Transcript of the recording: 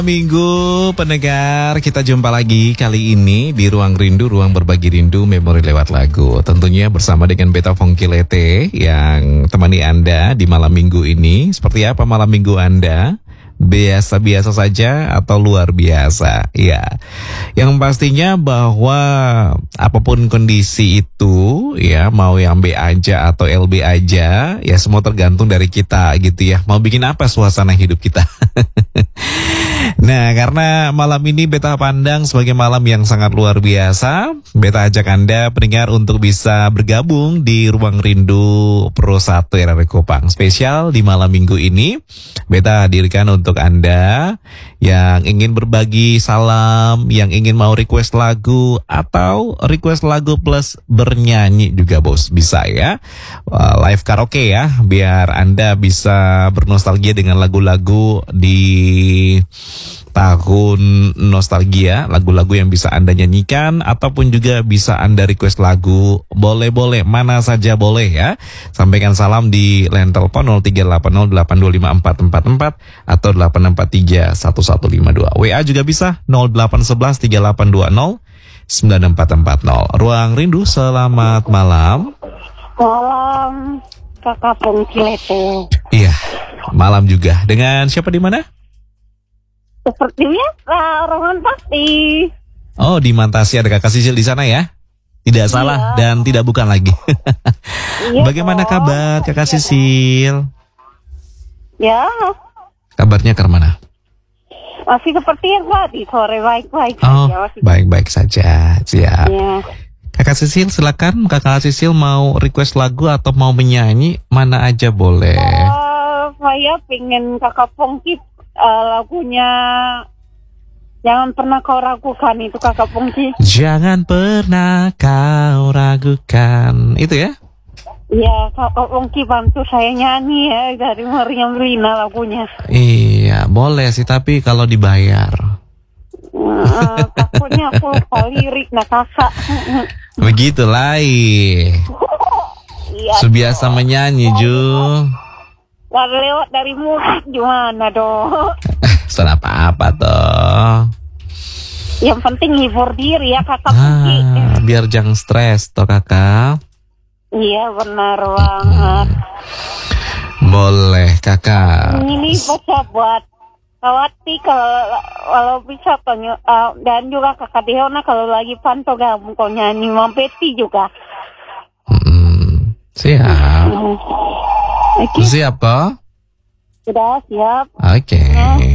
Minggu pendengar, kita jumpa lagi kali ini di Ruang Rindu, Ruang Berbagi Rindu, Memori Lewat Lagu. Tentunya bersama dengan Beta Fongkilete yang temani Anda di malam minggu ini. Seperti apa malam minggu Anda? Biasa-biasa saja atau luar biasa? Ya, yang pastinya bahwa apapun kondisi itu, ya mau yang B aja atau LB aja, ya semua tergantung dari kita gitu ya. Mau bikin apa suasana hidup kita? Nah, karena malam ini Beta pandang sebagai malam yang sangat luar biasa, Beta ajak Anda pendengar untuk bisa bergabung di Ruang Rindu Pro 1 RRI Kupang. Spesial di malam minggu ini, Beta hadirkan untuk Anda yang ingin berbagi salam, yang ingin mau request lagu, atau request lagu plus bernyanyi juga bos, bisa ya. Live karaoke ya, biar Anda bisa bernostalgia dengan lagu-lagu di tahun nostalgia, lagu-lagu yang bisa Anda nyanyikan ataupun juga bisa Anda request lagu, boleh-boleh, mana saja boleh ya. Sampaikan salam di line telepon 0380825444 atau 8631152. WA juga bisa 081138209440. Ruang Rindu, selamat malam. Malam, Kakak Fongkilete. Iya, malam juga. Dengan siapa di mana? Seperti biasa, orang pasti. Oh, di Mantasi ada Kakak Sisil di sana ya? Tidak salah dan tidak bukan lagi. Iya, Bagaimana kabar Kakak Sisil? Ya, Kabarnya ke mana? masih seperti yang tadi, sore baik-baik Oh, saja. baik-baik saja. Siap. Ya. Kakak Sisil, silakan. Kakak Sisil mau request lagu atau mau menyanyi, mana aja boleh. Saya pengen Kakak Fongki lagunya Jangan Pernah Kau Ragukan, itu Kakak Fongki. Jangan pernah kau ragukan. Itu ya? Iya, Kakak Fongki bantu saya nyanyi ya, dari Meriam Rina lagunya. Iya, boleh sih, tapi kalau dibayar. Takutnya aku lupa lirik nah kakak. Begitulah. Iya. Subiasa menyanyi, Ju. Kalau lewat dari musik gimana dong? Pesan apa-apa toh. Yang penting hibur diri ya kakak Fongki. Biar jangan stres toh kakak. Iya benar banget. Boleh kakak. Ini baca buat Kawati kalau bisa tanya, dan juga kakak Deona kalau lagi pantau gabung kau nyanyi Mampeti juga. Siap. Oke. Siap toh? Sudah siap. Oke.